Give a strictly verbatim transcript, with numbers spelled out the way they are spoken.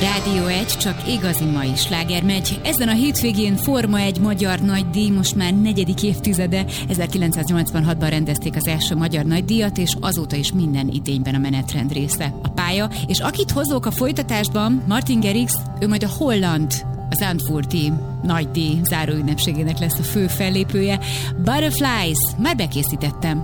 Rádió egy, csak igazi mai sláger megy. Ezen a hétvégén Forma egy magyar nagydíj, most már negyedik évtizede. ezerkilencszáznyolcvanhatban rendezték az első magyar nagydíjat, és azóta is minden idényben a menetrend része. A pálya, és akit hozok a folytatásban, Martin Garrix, ő majd a holland, az Zandvoorti nagydíj záróünnepségének lesz a fő fellépője. Butterflies, már bekészítettem.